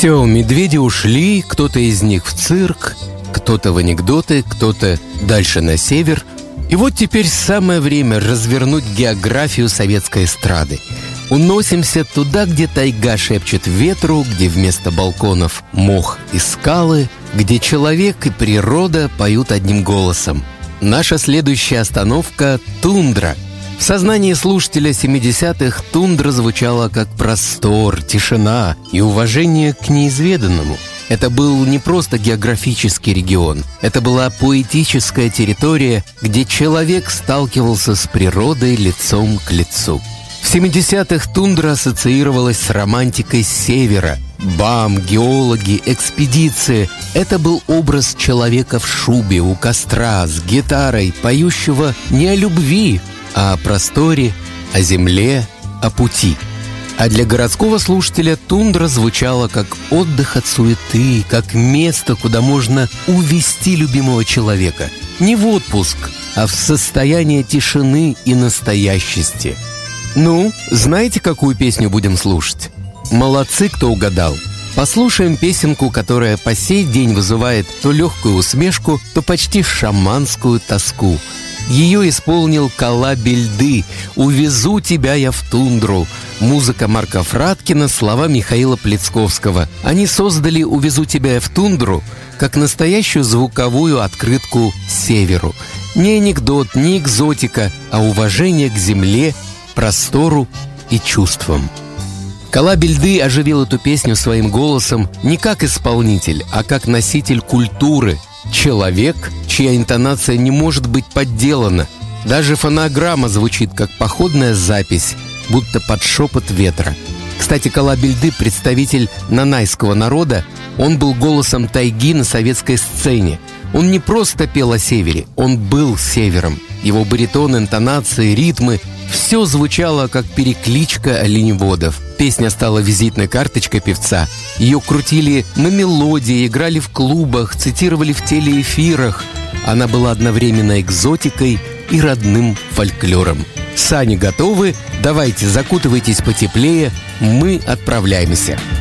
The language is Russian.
Все, медведи ушли, кто-то из них в цирк, кто-то в анекдоты, кто-то дальше на север. И вот теперь самое время развернуть географию советской эстрады. Уносимся туда, где тайга шепчет ветру, где вместо балконов мох и скалы, где человек и природа поют одним голосом. Наша следующая остановка – тундра. В сознании слушателя 70-х тундра звучала как простор, тишина и уважение к неизведанному. Это был не просто географический регион, это была поэтическая территория, где человек сталкивался с природой лицом к лицу. В 70-х тундра ассоциировалась с романтикой севера. БАМ, геологи, экспедиции. Это был образ человека в шубе, у костра, с гитарой, поющего не о любви, а о просторе, о земле, о пути. А для городского слушателя тундра звучала как отдых от суеты, как место, куда можно увести любимого человека. Не в отпуск, а в состояние тишины и настоящести. Ну, знаете, какую песню будем слушать? Молодцы, кто угадал. Послушаем песенку, которая по сей день вызывает то легкую усмешку, то почти шаманскую тоску. Ее исполнил Кала Бельды «Увезу тебя я в тундру». Музыка Марка Фраткина, слова Михаила Плецковского. Они создали «Увезу тебя я в тундру» как настоящую звуковую открытку северу. Не анекдот, не экзотика, а уважение к земле, простору и чувствам. Кала Бельды оживил эту песню своим голосом не как исполнитель, а как носитель культуры. Человек, чья интонация не может быть подделана. Даже фонограмма звучит как походная запись, будто под шепот ветра. Кстати, Кала Бельды – представитель нанайского народа. Он был голосом тайги на советской сцене. Он не просто пел о севере, он был севером. Его баритон, интонации, ритмы – все звучало как перекличка оленеводов. Песня стала визитной карточкой певца. Ее крутили на мелодии, играли в клубах, цитировали в телеэфирах. Она была одновременно экзотикой и родным фольклором. Сани готовы? Давайте закутывайтесь потеплее. Мы отправляемся.